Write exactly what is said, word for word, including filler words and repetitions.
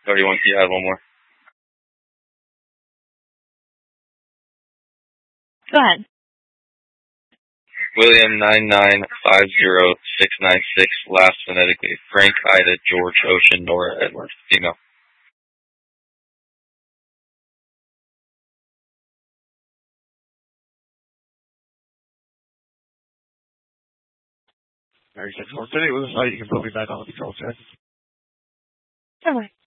thirty-one, you had one more. Go ahead. William nine nine five zero six nine six, last phonetically. Frank Ida George Ocean Nora Edward, female. Mary six four city with a site, you can put me back on the control check. All right.